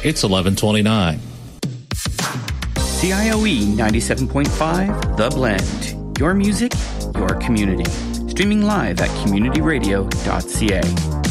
It's 11:29. CIOE 97.5, The Blend. Your music, your community. Streaming live at communityradio.ca.